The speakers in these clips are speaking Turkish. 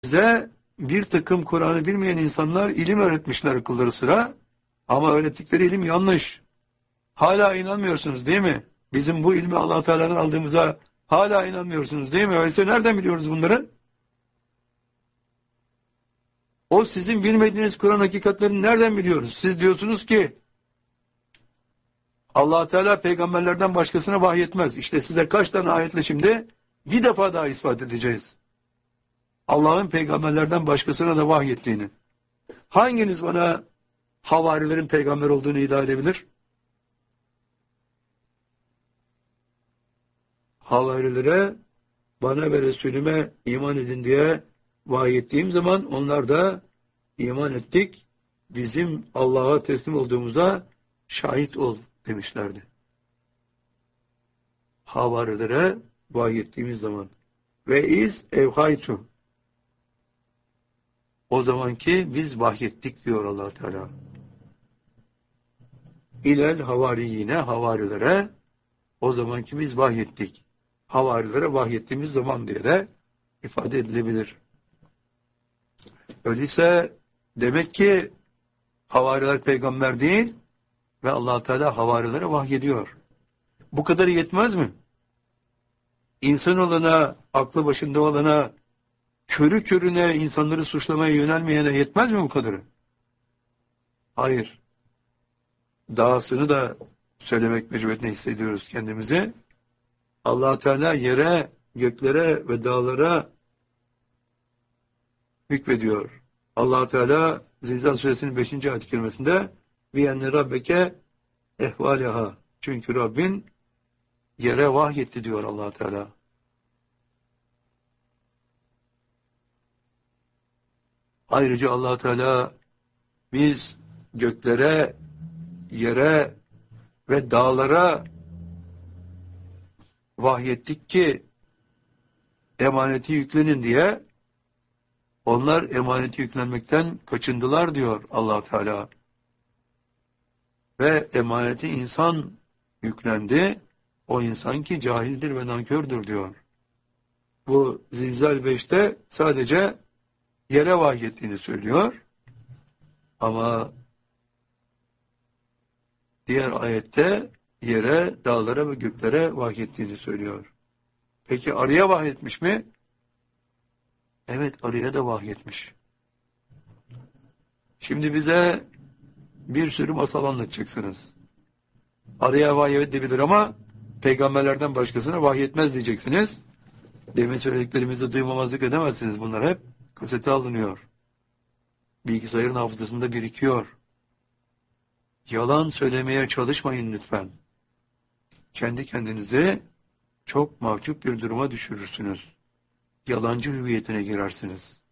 Bize bir takım Kur'an'ı bilmeyen insanlar ilim öğretmişler akılları sıra. Ama öğrettikleri ilim yanlış. Hala inanmıyorsunuz değil mi? Bizim bu ilmi Allah Teala'dan aldığımıza hala inanmıyorsunuz değil mi? Öyleyse nereden biliyoruz bunları? O sizin bilmediğiniz Kur'an hakikatlerini nereden biliyoruz? Siz diyorsunuz ki Allah Teala peygamberlerden başkasına vahyetmez. İşte size kaç tane ayetle şimdi bir defa daha ispat edeceğiz. Allah'ın peygamberlerden başkasına da vahyettiğini. Hanginiz bana havarilerin peygamber olduğunu iddia edebilir? Havarilere bana ve Resulüme iman edin diye vahyettiğim zaman onlar da iman ettik. Bizim Allah'a teslim olduğumuza şahit ol demişlerdi. Havarilere vahyettiğimiz zaman. Ve iz evhaytu. O zamanki biz vahyettik diyor Allah Teala. İlel havariyine, havarilere o zamanki biz vahyettik. Havarilere vahyettiğimiz zaman diye de ifade edilebilir. Öyleyse demek ki havariler peygamber değil ve Allah Teala havarilere vahyediyor. Bu kadar yetmez mi? İnsan olana, aklı başında olana, körü körüne insanları suçlamaya yönelmeyene yetmez mi bu kadarı? Hayır. Dahasını da söylemek mecburiyetinde hissediyoruz kendimizi. Allah Teala yere, göklere ve dağlara hükmediyor. Allah Teala Zilzal suresinin 5. ayet-i kerimesinde "Viyenne rabbeke ehvaleha." Çünkü Rabbin yere vahyetti diyor Allah Teala. Ayrıca Allah Teala biz göklere, yere ve dağlara vahyettik ki emaneti yüklenin diye, onlar emaneti yüklenmekten kaçındılar diyor Allah Teala. Ve emaneti insan yüklendi. O insan ki cahildir ve nankördür diyor. Bu Zilzal 5'te sadece yere vahyettiğini söylüyor. Ama diğer ayette yere, dağlara ve göklere vahyettiğini söylüyor. Peki arıya vahyetmiş mi? Evet, arıya da vahyetmiş. Şimdi bize bir sürü masal anlatacaksınız. Arıya vahyedebilir ama peygamberlerden başkasına vahyetmez diyeceksiniz. Demin söylediklerimizde duymamazlık edemezsiniz. Bunlar hep kasete alınıyor. Bilgisayarın hafızasında birikiyor. Yalan söylemeye çalışmayın lütfen. Kendi kendinizi çok mahcup bir duruma düşürürsünüz. Yalancı hüviyetine girersiniz.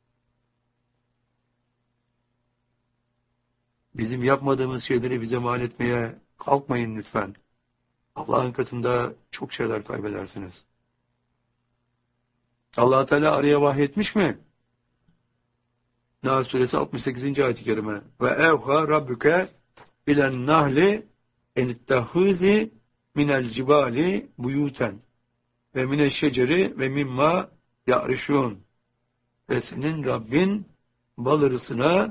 Bizim yapmadığımız şeyleri bize mal etmeye kalkmayın lütfen. Allah'ın katında çok şeyler kaybedersiniz. Allah Teala araya vahyetmiş mi? Nahl suresi 68. ayet-i kerime. Ve evha rabbuke bilen nahli enittehuzi minel cibali buyuten ve mineşşeceri ve mimma ya'rişun. Ve senin Rabbin bal arısına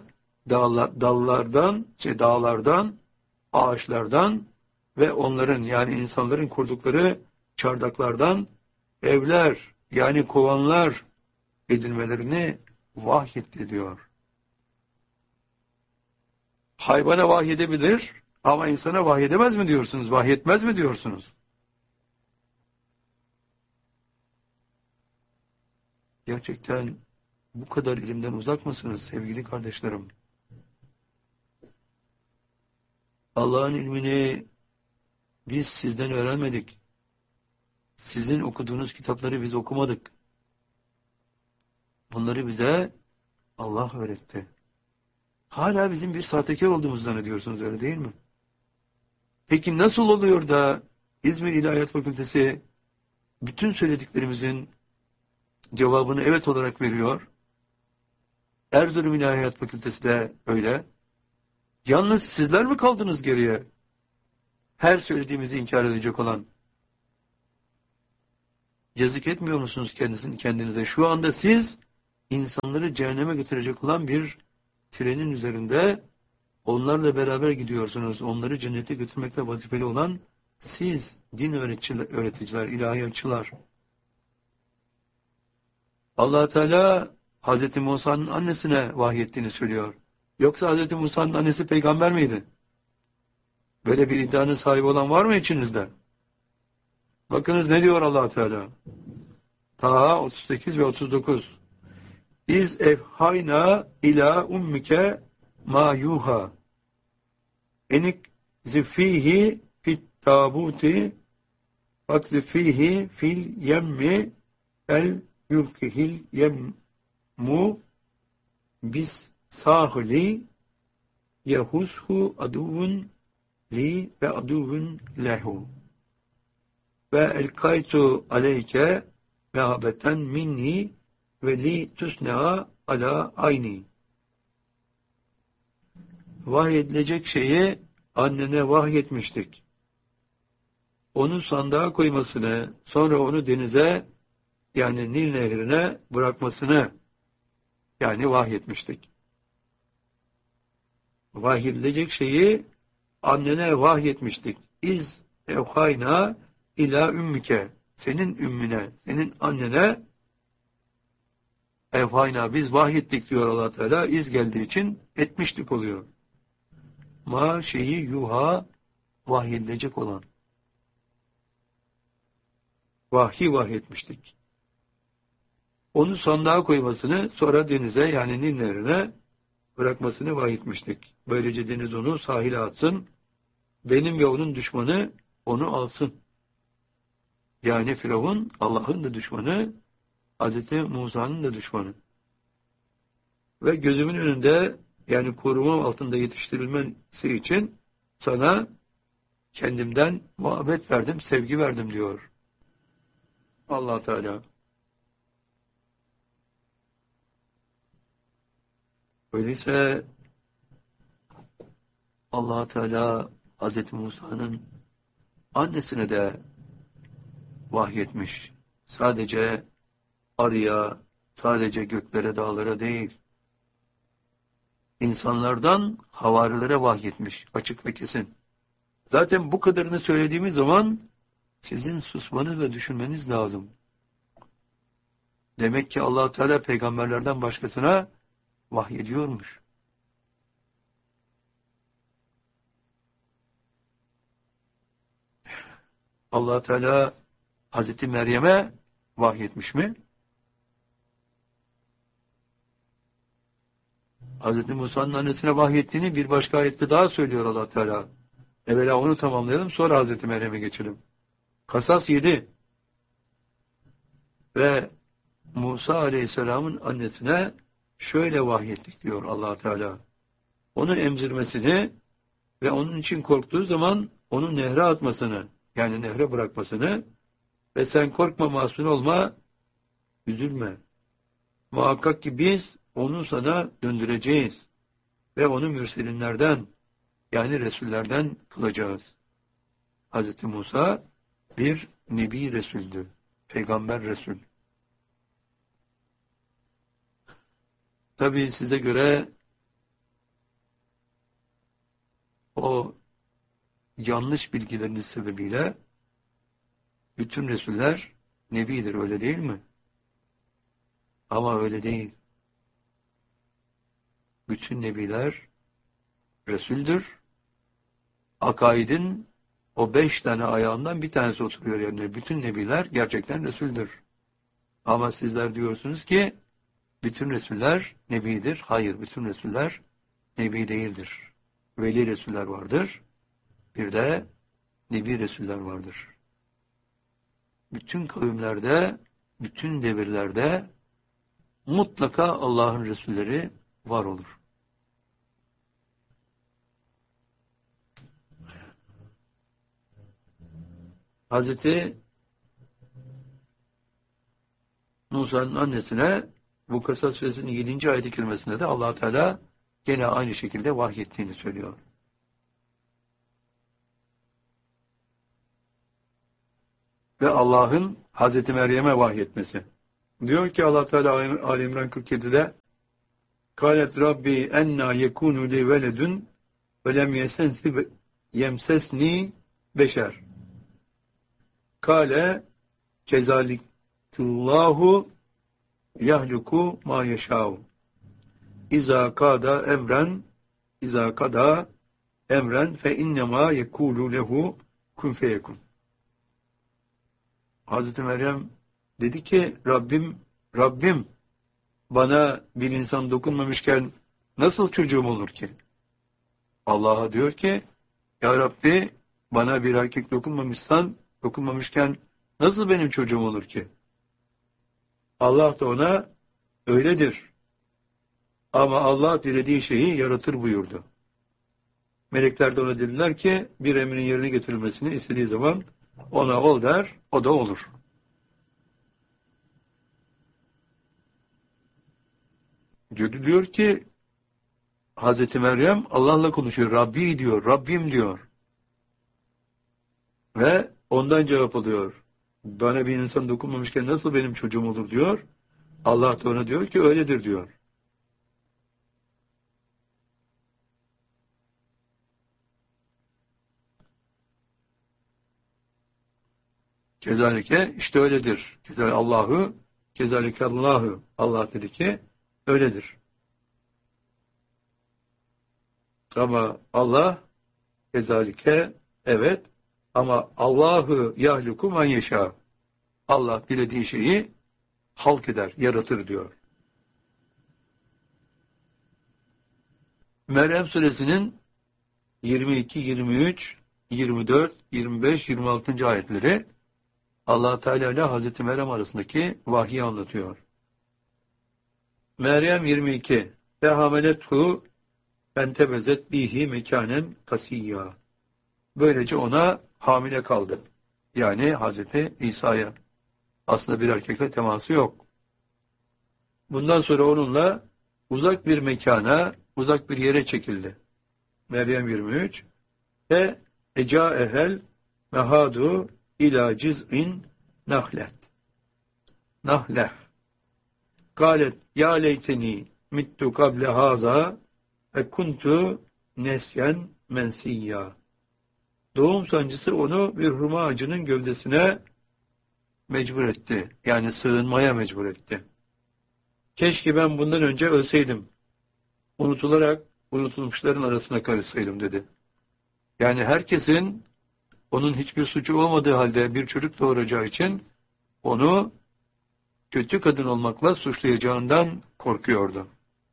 dağlardan, ağaçlardan ve onların yani insanların kurdukları çardaklardan evler yani kovanlar edilmelerini vahyetti diyor. Hayvana vahyedebilir ama insana vahyedemez mi diyorsunuz? Vahyetmez mi diyorsunuz? Gerçekten bu kadar ilimden uzak mısınız sevgili kardeşlerim? Allah'ın ilmini biz sizden öğrenmedik. Sizin okuduğunuz kitapları biz okumadık. Bunları bize Allah öğretti. Hala bizim bir sahtekar olduğumuzu zannediyorsunuz, öyle değil mi? Peki nasıl oluyor da İzmir İlahiyat Fakültesi bütün söylediklerimizin cevabını evet olarak veriyor? Erzurum İlahiyat Fakültesi de öyle. Yalnız sizler mi kaldınız geriye? Her söylediğimizi inkar edecek olan. Yazık etmiyor musunuz kendinize? Şu anda siz insanları cehenneme götürecek olan bir trenin üzerinde onlarla beraber gidiyorsunuz. Onları cennete götürmekte vazifeli olan siz din öğreticiler, ilahiyatçılar. Allah Teala Hazreti Musa'nın annesine vahyettiğini söylüyor. Yoksa Hazreti Musa'nın annesi peygamber miydi? Böyle bir iddianın sahibi olan var mı içinizde? Bakınız ne diyor Allah Teala? Taha 38 ve 39. İz evhayna ila ummike ma yuha. Enik zifihi fit tabuti fakzifihi fil yemmi el yulkihil yemmu bis sahili yehushu aduvun li ve aduvun lehu ve elkaytu aleyke mehabeten minni ve li tusnea ala ayni. Vahyedilecek şeyi annene vahyetmiştik. Onu sandığa koymasını, sonra onu denize, yani Nil nehrine bırakmasını, yani vahyetmiştik. Vahyedilecek şeyi annene vahyetmiştik. İz evhayna ila ümmike, senin ümmüne, senin annene evhayna, biz vahyettik diyor Allah Teala. İz geldiği için etmiştik oluyor. Ma şeyi yuha, vahyedilecek olan. Vahyetmiştik. Onu sandığa koymasını, sonra denize, yani Nil nehrine bırakmasını vahyetmiştik. Böylece deniz onu sahile atsın, benim ve onun düşmanı onu alsın. Yani Firavun Allah'ın da düşmanı, Hazreti Musa'nın da düşmanı. Ve gözümün önünde, yani korumam altında yetiştirilmesi için sana kendimden muhabbet verdim, sevgi verdim diyor Allah Teala. Öyleyse Allah Teala Hazreti Musa'nın annesine de vahyetmiş. Sadece arıya, sadece göklere, dağlara değil. İnsanlardan havarilere vahyetmiş. Açık ve kesin. Zaten bu kadarını söylediğimiz zaman sizin susmanız ve düşünmeniz lazım. Demek ki Allah Teala peygamberlerden başkasına vahyediyormuş. Allah Teala Hazreti Meryem'e vahyetmiş mi? Hazreti Musa'nın annesine vahyettiğini bir başka ayette daha söylüyor Allah Teala. Evvela onu tamamlayalım, sonra Hazreti Meryem'e geçelim. Kasas 7 ve Musa Aleyhisselam'ın annesine şöyle vahyettik diyor Allah Teala. Onu emzirmesini ve onun için korktuğu zaman onu nehre atmasını, yani nehre bırakmasını ve sen korkma, mahzun olma, üzülme. Muhakkak ki biz onu sana döndüreceğiz ve onu mürselinlerden, yani Resullerden kılacağız. Hazreti Musa bir Nebi Resul'dü. Peygamber Resul. Tabii size göre o yanlış bilgileriniz sebebiyle bütün Resuller Nebidir, öyle değil mi? Ama öyle değil. Bütün Nebiler Resul'dür. Akaidin o 5 tane ayağından bir tanesi oturuyor yerine. Bütün Nebiler gerçekten Resul'dür. Ama sizler diyorsunuz ki bütün Resuller Nebidir. Hayır, bütün Resuller Nebi değildir. Veli Resuller vardır. Bir de Nebi Resuller vardır. Bütün kavimlerde, bütün devirlerde mutlaka Allah'ın Resulleri var olur. Hazreti Musa'nın annesine bu Kasas suresinin 7. ayet-i kerimesinde de Allah Teala gene aynı şekilde vahyettiğini söylüyor. Ve Allah'ın Hazreti Meryem'e vahyetmesi. Diyor ki Allah Teala Ali İmran 47'de Kâlet Rabbi enna yekûnü li veledun ve lem yemsesni beşer. Kâle kezalikullahu yahluku ma yeşâhu. İzâ kada emren fe innemâ yekûlü lehu kun feyekun. Hazreti Meryem dedi ki Rabbim bana bir insan dokunmamışken nasıl çocuğum olur ki? Allah'a diyor ki ya Rabbi bana bir erkek dokunmamışken nasıl benim çocuğum olur ki? Allah da ona öyledir. Ama Allah dilediği şeyi yaratır buyurdu. Melekler de ona dediler ki bir emrin yerine getirilmesini istediği zaman ona ol der, o da olur. Diyor ki Hazreti Meryem Allah'la konuşuyor. Rabbi diyor, Rabbim diyor. Ve ondan cevap alıyor. Bana bir insan dokunmamışken nasıl benim çocuğum olur diyor. Allah da ona diyor ki öyledir diyor. Kezalike işte öyledir. Kezalike Allahu. Allah dedi ki öyledir. Ama Allah kezalike evet ama Allahu yahluku men yeşâ. Allah dilediği şeyi halk eder, yaratır diyor. Meryem suresinin 22, 23, 24, 25, 26. ayetleri Allah Teala ile Hazreti Meryem arasındaki vahyi anlatıyor. Meryem 22 ve hamelethu fentebezet bihi mekanen kasiyya. Böylece ona hamile kaldı. Yani Hazreti İsa'ya. Aslında bir erkekle teması yok. Bundan sonra onunla uzak bir mekana, uzak bir yere çekildi. Meryem 23 ve ecaehel mehadu ila ciz'in nahleh. Galet ya leyteni mittu kable haza ve kuntu nesyen mensiyya. Doğum sancısı onu bir hurma ağacının gövdesine mecbur etti. Yani sığınmaya mecbur etti. Keşke ben bundan önce ölseydim. Unutulmuşların arasına karışsaydım dedi. Yani herkesin onun hiçbir suçu olmadığı halde bir çocuk doğuracağı için onu kötü kadın olmakla suçlayacağından korkuyordu.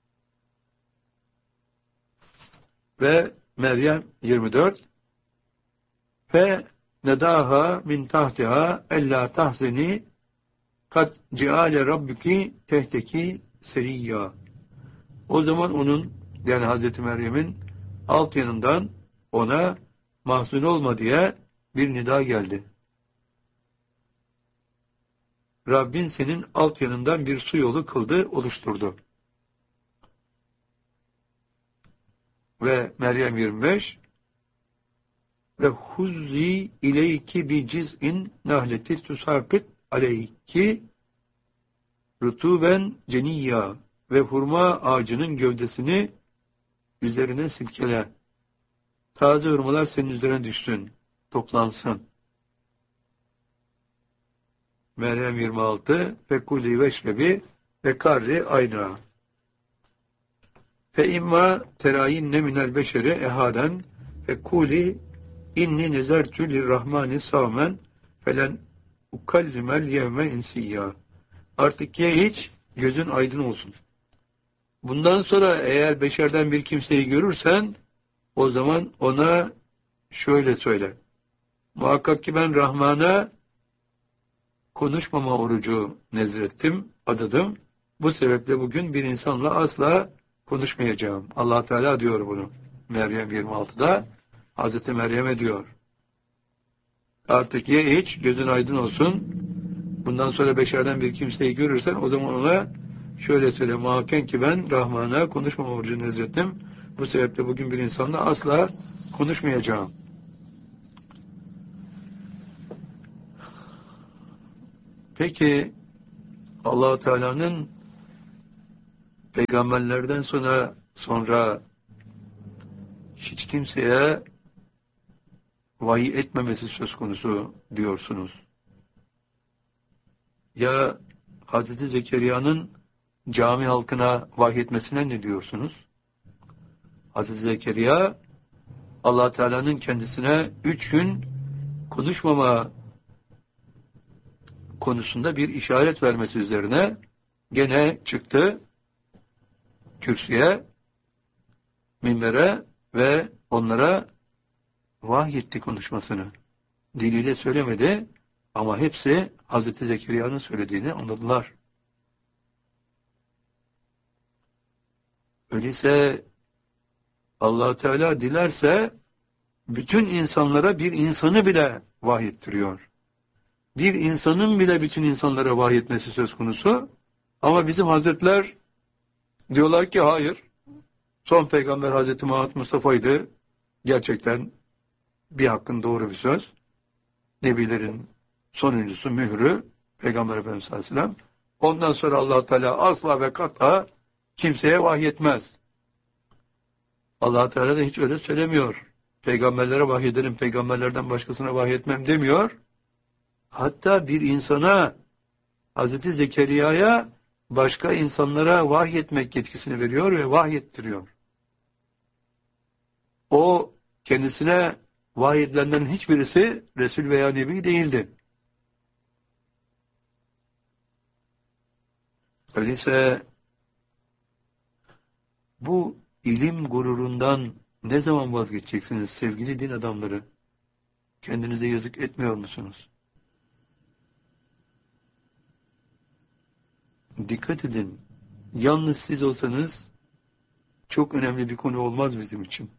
Ve Meryem 24 ve nedaha min tahtiha ella tahzeni kat ceale rabbuki tehteki seriyya. O zaman onun yani Hazreti Meryem'in alt yanından ona mahzun olma diye bir nida geldi. Rabbin senin alt yanından bir su yolu kıldı, oluşturdu. Ve Meryem 25 ve huzzi ileyki bi ciz'in nahleti tusakit aleyki rutuben ceniyya ve hurma ağacının gövdesini üzerine silkele. Taze hurmalar senin üzerine düşsün, toplansın. Meryem 26 fekuli veşrebi ve karri ayna. Fe imma terayinne minel beşeri ehaden fekuli inni nezertü lirrahmani savmen felen ukallimel yevme insiyya. Artık ye iç, gözün aydın olsun. Bundan sonra eğer beşerden bir kimseyi görürsen o zaman ona şöyle söyle. Muhakkak ki ben Rahman'a konuşmama orucu nezrettim, adadım. Bu sebeple bugün bir insanla asla konuşmayacağım. Allah Teala diyor bunu. Meryem 26'da Hazreti Meryem'e diyor. Artık ye iç, gözün aydın olsun. Bundan sonra beşerden bir kimseyi görürsen o zaman ona şöyle söyle. Muhakkak ki ben Rahman'a konuşmama orucu nezrettim. Bu sebeple bugün bir insanla asla konuşmayacağım. Peki Allah Teala'nın peygamberlerden sonra hiç kimseye vahiy etmemesi söz konusu diyorsunuz. Ya Hazreti Zekeriya'nın cami halkına vahyetmesine ne diyorsunuz? Hazreti Zekeriya Allah Teala'nın kendisine 3 gün konuşmama konusunda bir işaret vermesi üzerine gene çıktı kürsüye, minbere ve onlara vahyetti konuşmasını. Diliyle söylemedi ama hepsi Hazreti Zekeriya'nın söylediğini anladılar. Öyleyse Allah Teala dilerse bütün insanlara bir insanı bile vahyettiriyor. Bir insanın bile bütün insanlara vahyetmesi söz konusu. Ama bizim hazretler diyorlar ki hayır. Son peygamber Hazreti Muhammed Mustafa'ydı. Gerçekten bir hakkın doğru bir söz. Nebilerin sonuncusu, mührü Peygamber Efendimiz sallallahu aleyhi ve sellem. Ondan sonra Allah Teala asla ve kat'a kimseye vahyetmez. Allah Teala da hiç öyle söylemiyor. Peygamberlere vahyederim, peygamberlerden başkasına vahyetmem demiyor. Hatta bir insana, Hazreti Zekeriya'ya başka insanlara vahyetmek yetkisini veriyor ve vahyettiriyor. O kendisine vahyedilenlerin hiçbirisi Resul veya Nebi değildi. Öyleyse bu ilim gururundan ne zaman vazgeçeceksiniz sevgili din adamları? Kendinize yazık etmiyor musunuz? Dikkat edin. Yalnız siz olsanız çok önemli bir konu olmaz bizim için.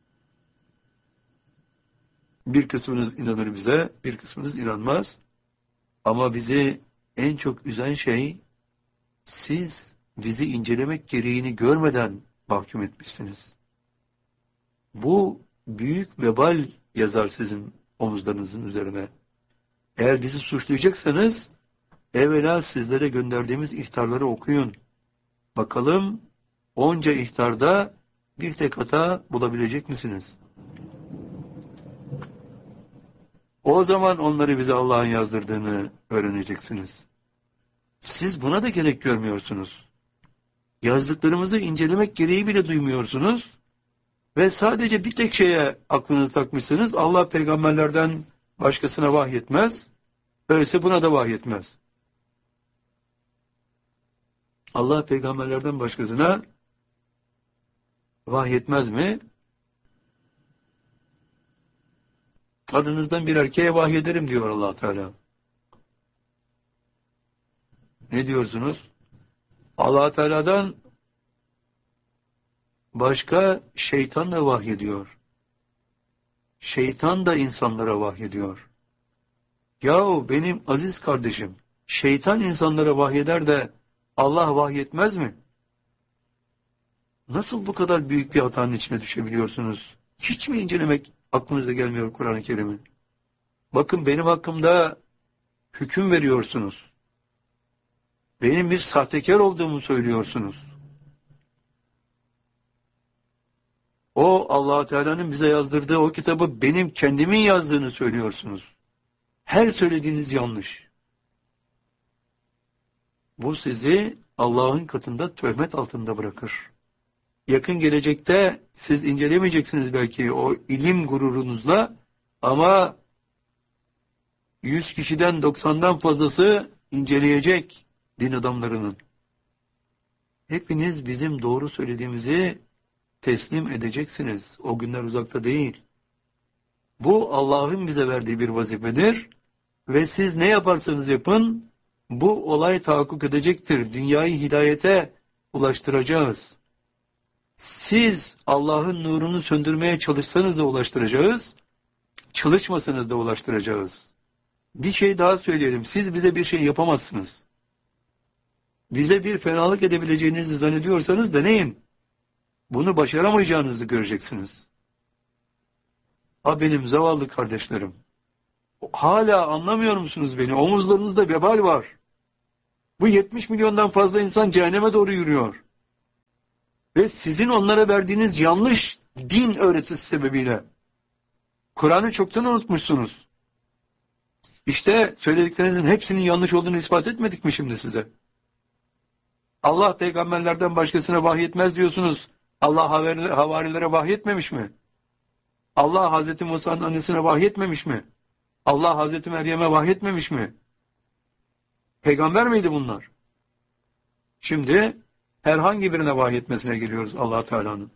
Bir kısmınız inanır bize, bir kısmınız inanmaz. Ama bizi en çok üzen şey, siz bizi incelemek gereğini görmeden mahkum etmişsiniz. Bu büyük vebal yazar sizin omuzlarınızın üzerine. Eğer bizi suçlayacaksanız, evvela sizlere gönderdiğimiz ihtarları okuyun. Bakalım, onca ihtarda bir tek hata bulabilecek misiniz? O zaman onları bize Allah'ın yazdırdığını öğreneceksiniz. Siz buna da gerek görmüyorsunuz. Yazdıklarımızı incelemek gereği bile duymuyorsunuz. Ve sadece bir tek şeye aklınızı takmışsınız. Allah peygamberlerden başkasına vahyetmez. Öyleyse buna da vahyetmez. Allah peygamberlerden başkasına vahyetmez mi? Aranızdan bir erkeğe vahyederim diyor Allah Teala. Ne diyorsunuz? Allah Teala'dan başka şeytan da vahyediyor. Şeytan da insanlara vahyediyor. Yahu benim aziz kardeşim, şeytan insanlara vahyeder de Allah vahyetmez mi? Nasıl bu kadar büyük bir hatanın içine düşebiliyorsunuz? Hiç mi incelemek aklınıza gelmiyor Kur'an-ı Kerim'i? Bakın benim hakkımda hüküm veriyorsunuz. Benim bir sahtekar olduğumu söylüyorsunuz. O Allah Teala'nın bize yazdırdığı o kitabı benim kendimin yazdığını söylüyorsunuz. Her söylediğiniz yanlış. Bu sizi Allah'ın katında töhmet altında bırakır. Yakın gelecekte siz incelemeyeceksiniz belki o ilim gururunuzla ama 100 kişiden 90'dan fazlası inceleyecek din adamlarının. Hepiniz bizim doğru söylediğimizi teslim edeceksiniz. O günler uzakta değil. Bu Allah'ın bize verdiği bir vazifedir ve siz ne yaparsanız yapın bu olay tahakkuk edecektir. Dünyayı hidayete ulaştıracağız. Siz Allah'ın nurunu söndürmeye çalışsanız da ulaştıracağız, çalışmasanız da ulaştıracağız. Bir şey daha söyleyelim. Siz bize bir şey yapamazsınız. Bize bir fenalık edebileceğinizi zannediyorsanız deneyin. Bunu başaramayacağınızı göreceksiniz. Ha benim zavallı kardeşlerim. Hala anlamıyor musunuz beni? Omuzlarınızda vebal var. Bu 70 milyondan fazla insan cehenneme doğru yürüyor. Ve sizin onlara verdiğiniz yanlış din öğretisi sebebiyle Kur'an'ı çoktan unutmuşsunuz. İşte söylediklerinizin hepsinin yanlış olduğunu ispat etmedik mi şimdi size? Allah peygamberlerden başkasına vahyetmez diyorsunuz. Allah havarilere vahyetmemiş mi? Allah Hazreti Musa'nın annesine vahyetmemiş mi? Allah Hazreti Meryem'e vahyetmemiş mi? Peygamber miydi bunlar? Şimdi herhangi birine vahyetmesine geliyoruz Allah Teala'nın.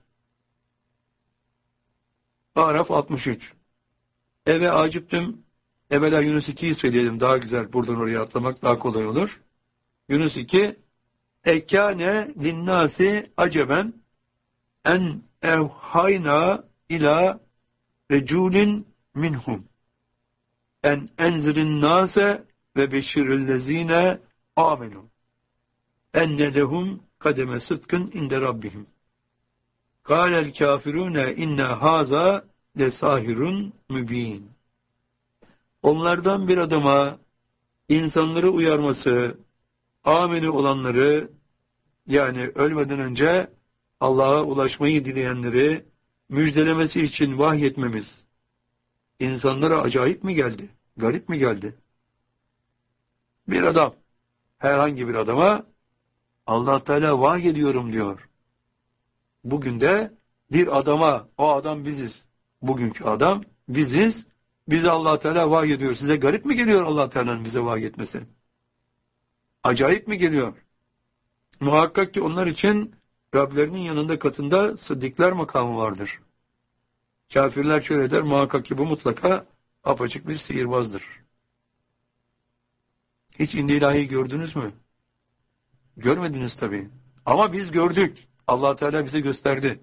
Araf 63. Eve aciptüm. Evvela Yunus 2'yi söyleyelim. Daha güzel. Buradan oraya atlamak daha kolay olur. Yunus 2. Ekâne linnâsi aceben en evhayna ila reculin minhum en enzirin nâse ve beşirillezîne âmenû enne lehum kademe sıdkın inde rabbihim. Kâlel kâfirûne inne hâzâ lesâhirun mübîn. Onlardan bir adama insanları uyarması, âmenû olanları, yani ölmeden önce Allah'a ulaşmayı dileyenleri müjdelemesi için vahyetmemiz insanlara acayip mi geldi? Garip mi geldi? Bir adam, herhangi bir adama Allah Teala vahyediyorum diyor. Bugün de bir adama, o adam biziz. Bugünkü adam biziz. Bize Allah Teala vahyediyor. Size garip mi geliyor Allah Teala'nın bize vahyetmesi? Acayip mi geliyor? Muhakkak ki onlar için Rablerinin yanında katında sıddıklar makamı vardır. Kafirler şöyle der, muhakkak ki bu mutlaka apaçık bir sihirbazdır. Hiç indi ilahi gördünüz mü? Görmediniz tabii. Ama biz gördük. Allah Teala bize gösterdi.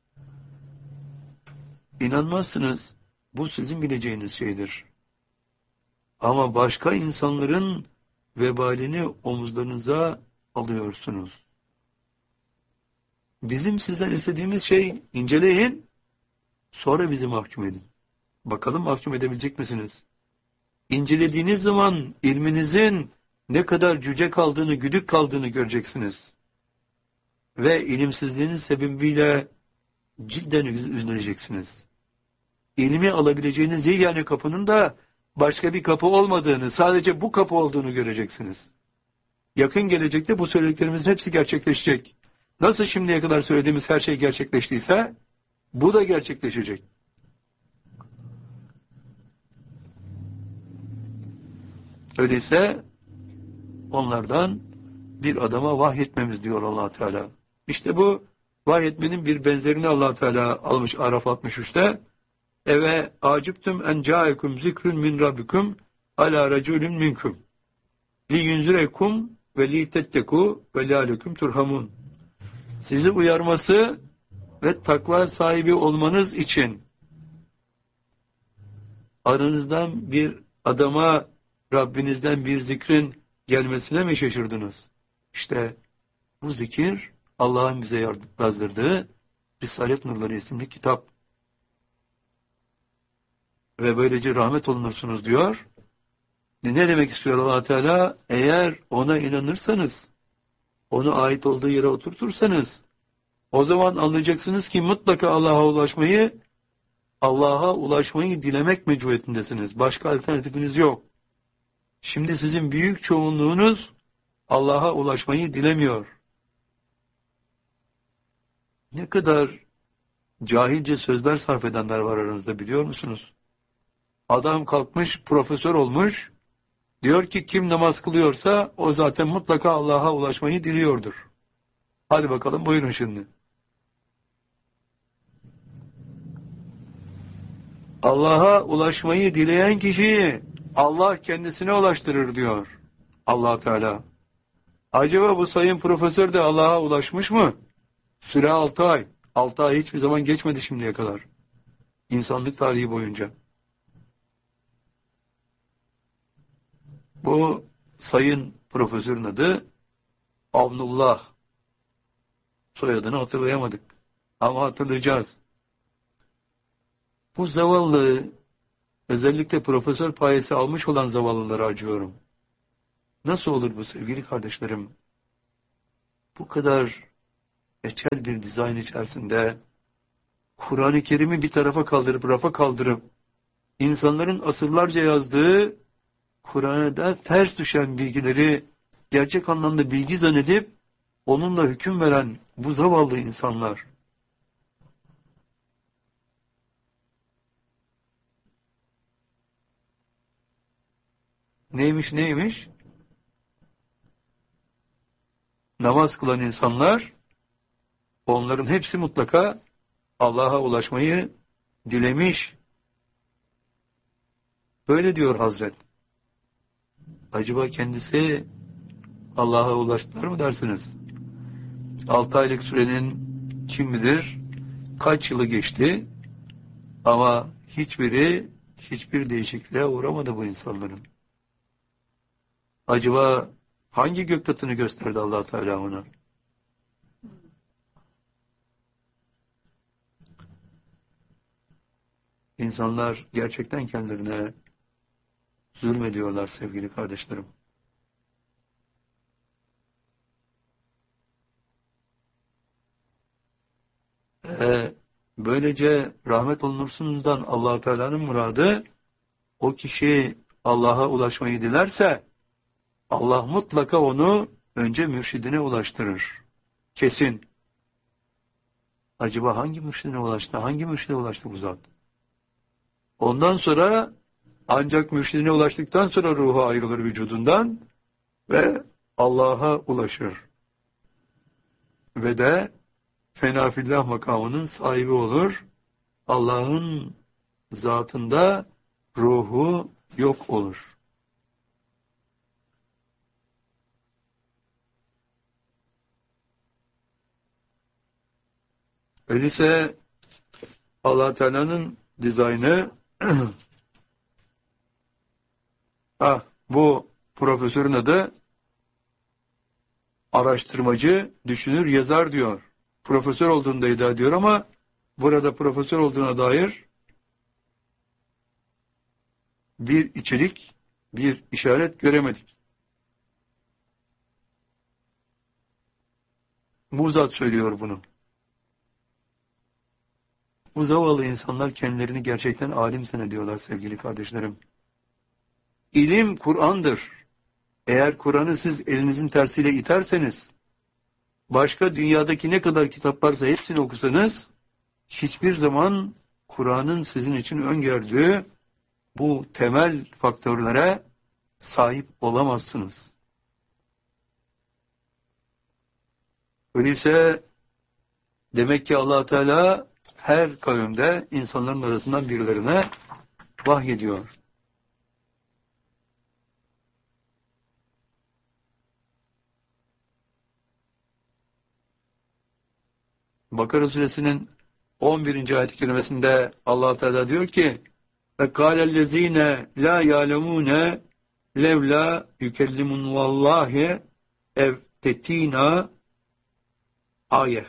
İnanmazsınız. Bu sizin bileceğiniz şeydir. Ama başka insanların vebalini omuzlarınıza alıyorsunuz. Bizim sizden istediğimiz şey, inceleyin, sonra bizi mahkum edin. Bakalım mahkum edebilecek misiniz? İncelediğiniz zaman ilminizin ne kadar cüce kaldığını, güdük kaldığını göreceksiniz. Ve ilimsizliğiniz sebebiyle cidden üzüleceksiniz. İlmi alabileceğiniz yegane kapının da başka bir kapı olmadığını, sadece bu kapı olduğunu göreceksiniz. Yakın gelecekte bu söylediklerimizin hepsi gerçekleşecek. Nasıl şimdiye kadar söylediğimiz her şey gerçekleştiyse, bu da gerçekleşecek. Öyleyse onlardan bir adama vahyetmemiz diyor Allah Teala. İşte bu vahyetmenin bir benzerini Allah Teala almış Araf 63'te. Eve aciptüm en câekum zikrün min rabbikum ala raculun minkum li yunzirekum ve li tetteku ve lâlekum turhamun. Sizi uyarması ve takva sahibi olmanız için aranızdan bir adama Rabbinizden bir zikrin gelmesine mi şaşırdınız? İşte bu zikir Allah'ın bize yazdırdığı Risalet Nurları isimli kitap. Ve böylece rahmet olunursunuz diyor. Ne demek istiyor Allah Teala? Eğer ona inanırsanız, onu ait olduğu yere oturtursanız, o zaman anlayacaksınız ki mutlaka Allah'a ulaşmayı dilemek mecburiyetindesiniz. Başka alternatifiniz yok. Şimdi sizin büyük çoğunluğunuz Allah'a ulaşmayı dilemiyor. Ne kadar cahilce sözler sarf edenler var aranızda biliyor musunuz? Adam kalkmış, profesör olmuş, diyor ki kim namaz kılıyorsa o zaten mutlaka Allah'a ulaşmayı diliyordur. Hadi bakalım buyurun şimdi. Allah'a ulaşmayı dileyen kişiyi Allah kendisine ulaştırır diyor Allah Teala. Acaba bu sayın profesör de Allah'a ulaşmış mı? Süre 6 ay. 6 ay hiçbir zaman geçmedi şimdiye kadar. İnsanlık tarihi boyunca. Bu sayın profesörün adı Avnullah. Soyadını hatırlayamadık. Ama hatırlayacağız. Bu zavallı, özellikle profesör payesi almış olan zavallılara acıyorum. Nasıl olur bu sevgili kardeşlerim? Bu kadar eçel bir dizayn içerisinde Kur'an-ı Kerim'i bir tarafa kaldırıp rafa kaldırıp insanların asırlarca yazdığı Kur'an'da ters düşen bilgileri gerçek anlamda bilgi zannedip onunla hüküm veren bu zavallı insanlar neymiş? Namaz kılan insanlar, onların hepsi mutlaka Allah'a ulaşmayı dilemiş. Böyle diyor Hazret. Acaba kendisi Allah'a ulaştılar mı dersiniz? 6 aylık sürenin kim bilir kaç yılı geçti ama hiçbir değişikliğe uğramadı bu insanların. Acaba hangi gök katını gösterdi Allah Teala ona? İnsanlar gerçekten kendilerine zulmediyorlar sevgili kardeşlerim. Böylece rahmet olunursunuzdan Allah Teala'nın muradı o kişi Allah'a ulaşmayı dilerse Allah mutlaka onu önce mürşidine ulaştırır. Kesin. Acaba hangi mürşidine ulaştı? Hangi mürşide ulaştı bu zat? Ondan sonra ancak mürşidine ulaştıktan sonra ruhu ayrılır vücudundan ve Allah'a ulaşır. Ve de fenafillah makamının sahibi olur. Allah'ın zatında ruhu yok olur. Öyleyse Allah Teala'nın dizaynı bu profesörün adı araştırmacı, düşünür, yazar diyor. Profesör olduğunu da iddia ediyor ama burada profesör olduğuna dair bir içerik, bir işaret göremedik. Bu zat söylüyor bunu. Bu zavallı insanlar kendilerini gerçekten alim zannediyorlar sevgili kardeşlerim. İlim Kur'an'dır. Eğer Kur'an'ı siz elinizin tersiyle iterseniz, başka dünyadaki ne kadar kitap varsa hepsini okusanız, hiçbir zaman Kur'an'ın sizin için öngördüğü bu temel faktörlere sahip olamazsınız. Öyleyse demek ki Allah Teala her kavimde insanların arasından birilerine vahyediyor. Bakara suresinin 11. ayet-i kerimesinde Allah Teala diyor ki: "Ve kâlellezîne lâ yâlemûne levlâ yükellimun vallâhi ev tetînâ ayet."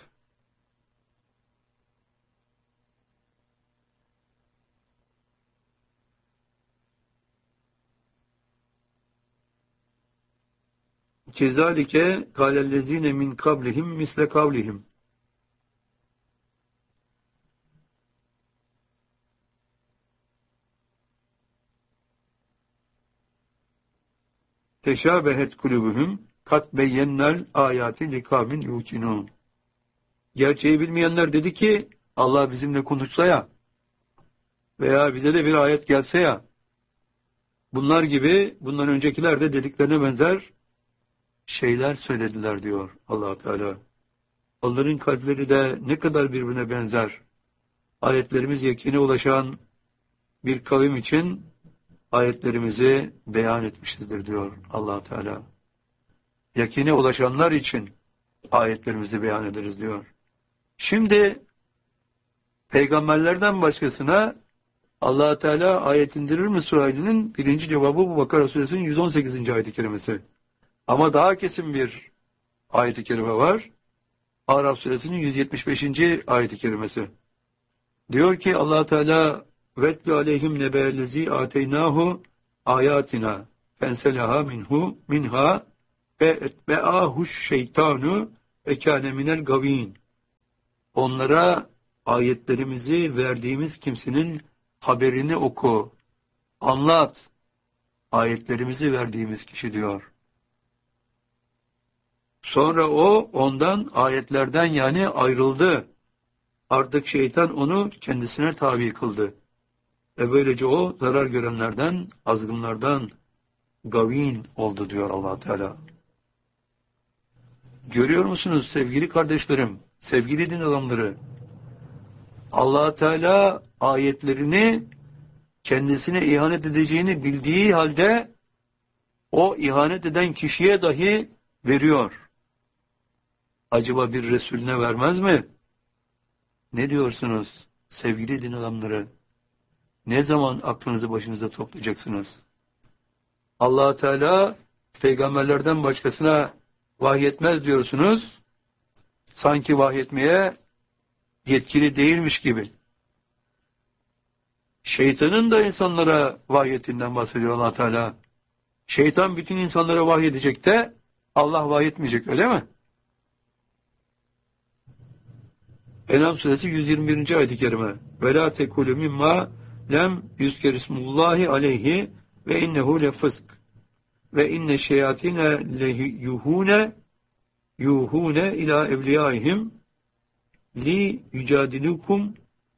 Kezalike kâlellezîne min kablihim misle kavlihim. Teşâbehet kulübühüm kat beyyennel âyâti likâmin yukinûn. Gerçeği bilmeyenler dedi ki Allah bizimle konuşsa ya veya bize de bir ayet gelse ya, bunlar gibi bundan öncekiler de dediklerine benzer şeyler söylediler diyor Allah Teala. Onların kalpleri de ne kadar birbirine benzer. Ayetlerimiz yakine ulaşan bir kavim için ayetlerimizi beyan etmişizdir diyor Allah Teala. Yakine ulaşanlar için ayetlerimizi beyan ederiz diyor. Şimdi peygamberlerden başkasına Allah Teala ayet indirir mi sualinin birinci cevabı bu Bakara suresinin 118. ayet-i kerimesi. Ama daha kesin bir ayet-i kerime var. Araf suresinin 175. ayet-i kerimesi. Diyor ki Allah Teala: "Vetlu aleyhim nebellezi ateynahu ayatina fenselaha minha ve etbe'ahuş şeytanu ve kâne minel gavîn. Onlara ayetlerimizi verdiğimiz kimsenin haberini oku, anlat. Ayetlerimizi verdiğimiz kişi diyor. Sonra o ondan, ayetlerden yani ayrıldı. Artık şeytan onu kendisine tabi kıldı. Ve böylece o zarar görenlerden, azgınlardan gavin oldu diyor Allah Teala. Görüyor musunuz sevgili kardeşlerim, sevgili din adamları? Allah Teala ayetlerini kendisine ihanet edeceğini bildiği halde o ihanet eden kişiye dahi veriyor. Acaba bir Resulüne vermez mi? Ne diyorsunuz sevgili din adamları? Ne zaman aklınızı başınıza toplayacaksınız? Allah Teala peygamberlerden başkasına vahyetmez diyorsunuz. Sanki vahyetmeye yetkili değilmiş gibi. Şeytanın da insanlara vahyetinden bahsediyor Allah Teala. Şeytan bütün insanlara vahyedecek de Allah vahyetmeyecek, öyle mi? En'am suresi 121. ayet-i kerime. Ve la tekulu mimma lem yüzkerismullahi aleyhi ve innehu lefısk ve inne şeyatine yuhune ila evliyaihim li yücadilukum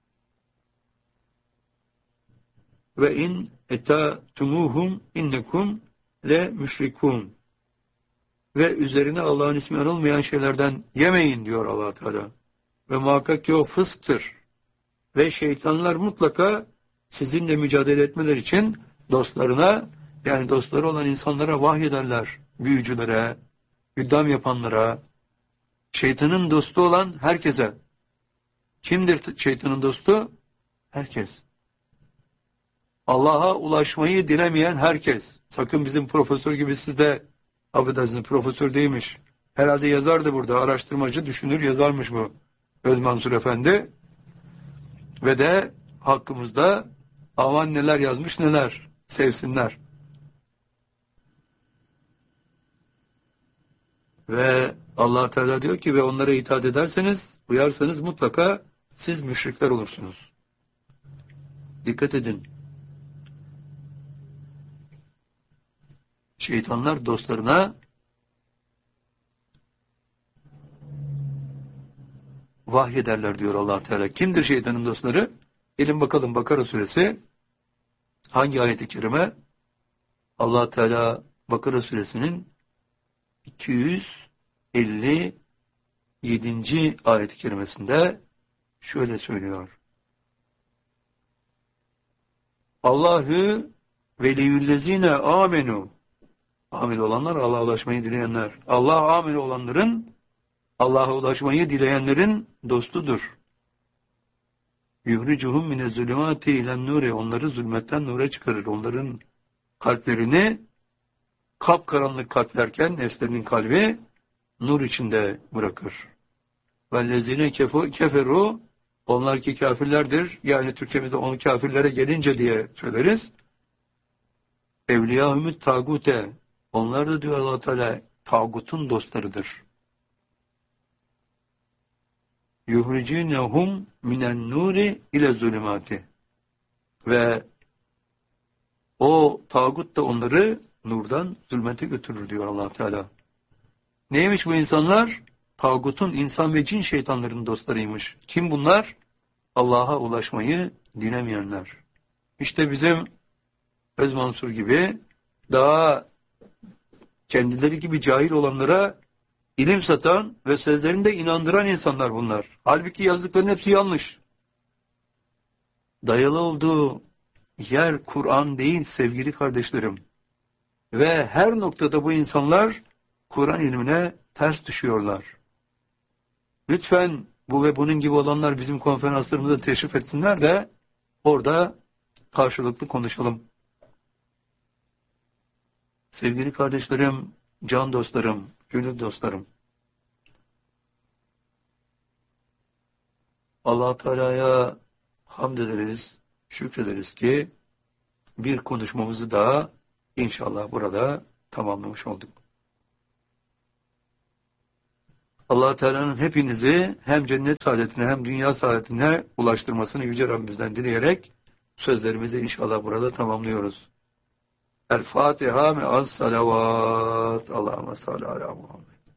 ve in etatumuhum innekum le müşrikun. Ve üzerine Allah'ın ismi anılmayan şeylerden yemeyin diyor Allah Teala. Ve muhakkak ki o fısktır. Ve şeytanlar mutlaka sizinle mücadele etmeler için dostlarına, yani dostları olan insanlara vahyederler. Büyücülere, güddam yapanlara, şeytanın dostu olan herkese. Kimdir şeytanın dostu? Herkes. Allah'a ulaşmayı dilemeyen herkes. Sakın bizim profesör gibi siz de, affedersiniz profesör değilmiş. Herhalde yazardı burada, araştırmacı düşünür yazarmış bu Özmansur Efendi. Ve de hakkımızda aman neler yazmış neler, sevsinler. Ve Allah Teala diyor ki ve onlara itaat ederseniz, uyarsanız mutlaka siz müşrikler olursunuz. Dikkat edin. Şeytanlar dostlarına vahyederler diyor Allah Teala. Kimdir şeytanın dostları? Gelin bakalım Bakara suresi hangi ayet-i kerime? Allah Teala Bakara suresinin 257. ayet-i kerimesinde şöyle söylüyor. Allahü veliyüllezine amenu. Amel olanlar, Allah'a ulaşmayı dileyenler. Allah amel olanların, Allah'a ulaşmayı dileyenlerin dostudur. Yuhricuhum mine zulümati ilen nuri. Onları zulmetten nura çıkarır. Onların kalplerini kapkaranlık kalplerken nefslerinin kalbi nur içinde bırakır. Vellezine keferu. Onlar ki kafirlerdir. Yani Türkçemizde onu kafirlere gelince diye söyleriz. Evliyahümüt tagute. Onlar da diyor Allah Teala tağutun dostlarıdır. Yuhricinehum minen nuri ile zulümati. Ve o tağut da onları nurdan zulmete götürür diyor Allah Teala. Neymiş bu insanlar? Tağutun insan ve cin şeytanların dostlarıymış. Kim bunlar? Allah'a ulaşmayı dilemeyenler. İşte bizim Özmansur gibi daha kendileri gibi cahil olanlara ilim satan ve sözlerinde inandıran insanlar bunlar. Halbuki yazdıklarının hepsi yanlış. Dayalı olduğu yer Kur'an değil sevgili kardeşlerim. Ve her noktada bu insanlar Kur'an ilmine ters düşüyorlar. Lütfen bu ve bunun gibi olanlar bizim konferanslarımıza teşrif etsinler de orada karşılıklı konuşalım. Sevgili kardeşlerim, can dostlarım, gönül dostlarım. Allah Teala'ya hamd ederiz, şükrederiz ki bir konuşmamızı daha İnşallah burada tamamlamış olduk. Allah Teala'nın hepinizi hem cennet saadetine hem dünya saadetine ulaştırmasını Yüce Rabbimizden dileyerek sözlerimizi inşallah burada tamamlıyoruz. El Fatiha me'as salavat. Allahümme salli ala Muhammed.